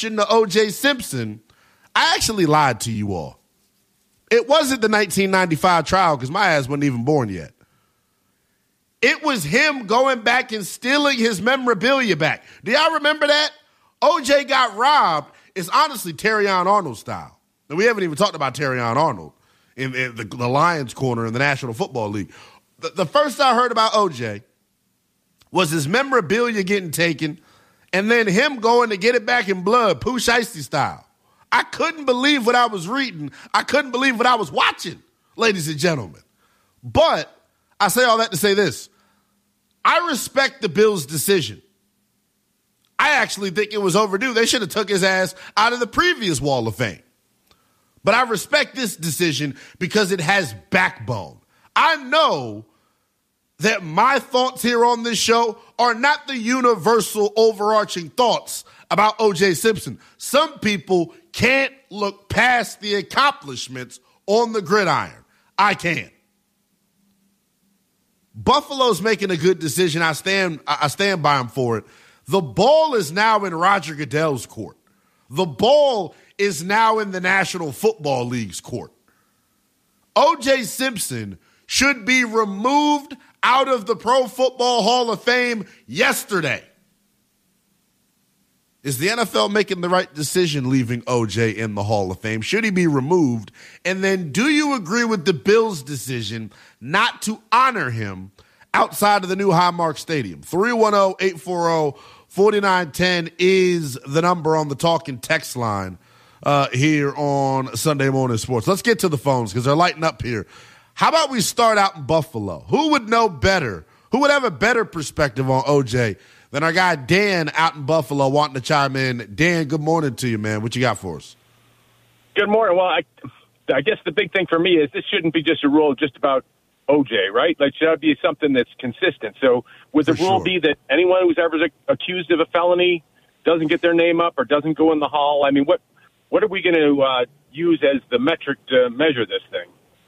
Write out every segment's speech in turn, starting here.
question to O.J. Simpson, I actually lied to you all. It wasn't the 1995 trial because my ass wasn't even born yet. It was him going back and stealing his memorabilia back. Do y'all remember that? O.J. got robbed. It's honestly Terrion Arnold style. And we haven't even talked about Terrion Arnold in the Lions corner in the National Football League. The first I heard about O.J. was his memorabilia getting taken and then him going to get it back in blood, Pooh Shiesty style. I couldn't believe what I was reading. I couldn't believe what I was watching, ladies and gentlemen. But I say all that to say this. I respect the Bills' decision. I actually think it was overdue. They should have took his ass out of the previous Wall of Fame. But I respect this decision because it has backbone. I know that my thoughts here on this show are not the universal overarching thoughts about O.J. Simpson. Some people can't look past the accomplishments on the gridiron. I can. Buffalo's making a good decision. I stand by him for it. The ball is now in Roger Goodell's court. The ball is now in the National Football League's court. O.J. Simpson should be removed out of the Pro Football Hall of Fame yesterday. Is the NFL making the right decision leaving O.J. in the Hall of Fame? Should he be removed? And then do you agree with the Bills' decision not to honor him outside of the new Highmark Stadium? 310-840-4910 is the number on the talking text line here on Sunday Morning Sports. Let's get to the phones because they're lighting up here. How about we start out in Buffalo? Who would know better? Who would have a better perspective on O.J. than our guy Dan out in Buffalo wanting to chime in? Dan, good morning to you, man. What you got for us? Good morning. Well, I guess the big thing for me is this shouldn't be just a rule just about O.J., right? Like, should be something that's consistent. So would the rule be that anyone who's ever accused of a felony doesn't get their name up or doesn't go in the hall? I mean, what are we going to use as the metric to measure this thing?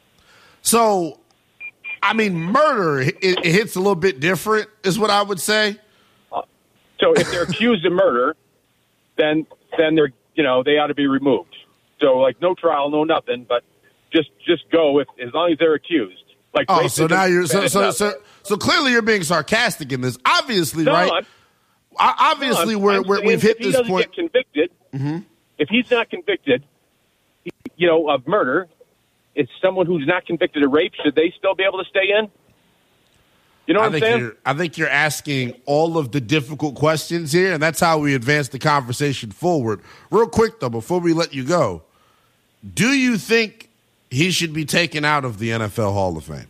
So, I mean, murder, it hits a little bit different is what I would say. So if they're accused of murder, then they're, they ought to be removed. So, like, no trial, no nothing, but just go as long as they're accused. Like, so now you're so clearly you're being sarcastic in this. Obviously, right? Obviously, we've hit this point. Get convicted, if he's not convicted, of murder, it's someone who's not convicted of rape. Should they still be able to stay in? You know what I'm saying? I think you're asking all of the difficult questions here, and that's how we advance the conversation forward. Real quick, though, before we let you go, do you think he should be taken out of the NFL Hall of Fame?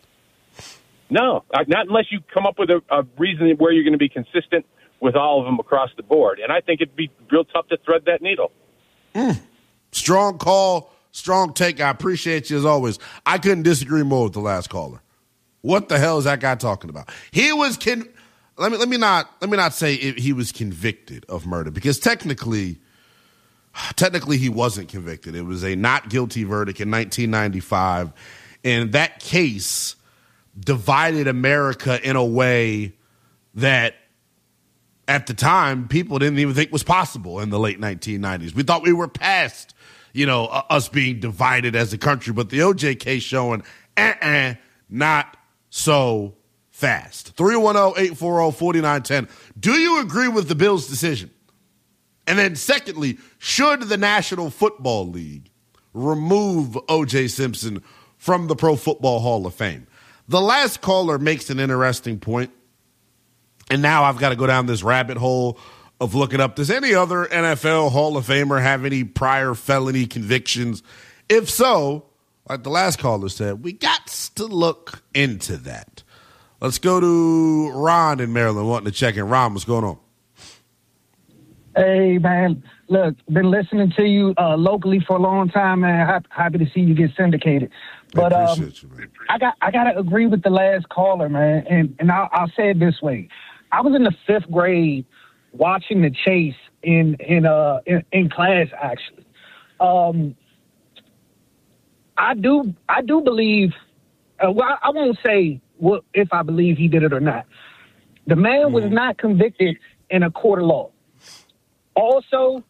No, not unless you come up with a reason where you're going to be consistent with all of them across the board. And I think it'd be real tough to thread that needle. Strong call, strong take. I appreciate you as always. I couldn't disagree more with the last caller. What the hell is that guy talking about? He was let me not say he was convicted of murder because technically he wasn't convicted. It was a not guilty verdict in 1995, and that case divided America in a way that at the time people didn't even think was possible in the late 1990s. We thought we were past, us being divided as a country, but the O.J. case showing not so fast. 310-840-4910. Do you agree with the Bills' decision? And then secondly, should the National Football League remove O.J. Simpson from the Pro Football Hall of Fame? The last caller makes an interesting point, and now I've got to go down this rabbit hole of looking up, does any other NFL Hall of Famer have any prior felony convictions? If so, like the last caller said, we got to look into that. Let's go to Ron in Maryland wanting to check in. Ron, what's going on? Hey, man. Look, been listening to you locally for a long time, man. Happy to see you get syndicated. But I appreciate you, man. I gotta agree with the last caller, man. And I'll say it this way. I was in the 5th grade watching The Chase in class, actually. I do believe. Well, I won't say if I believe he did it or not. The man was not convicted in a court of law. Also,